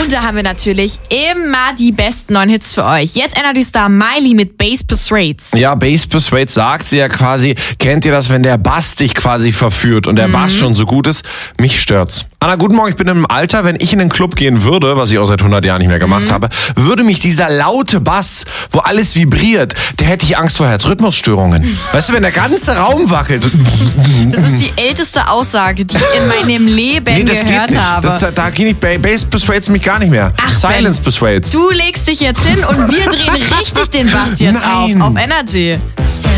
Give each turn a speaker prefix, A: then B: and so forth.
A: Und da haben wir natürlich immer die besten neuen Hits für euch. Jetzt Energy Star Miley mit Bass Persuades.
B: Ja, Bass Persuades sagt sie ja quasi, kennt ihr das, wenn der Bass dich quasi verführt und der Bass schon so gut ist? Mich stört's. Anna, guten Morgen, ich bin im Alter, wenn ich in den Club gehen würde, was ich auch seit 100 Jahren nicht mehr gemacht habe, würde mich dieser laute Bass, wo alles vibriert, der hätte ich Angst vor Herzrhythmusstörungen. Weißt du, wenn der ganze Raum wackelt.
A: Das ist die älteste Aussage, die ich in meinem Leben
B: das
A: gehört
B: geht nicht.
A: habe.
B: Da geht nicht, Bass Persuades mich gar nicht mehr.
A: Ach,
B: Silence Persuades.
A: Du legst dich jetzt hin und wir drehen richtig den Bass jetzt auf Energy.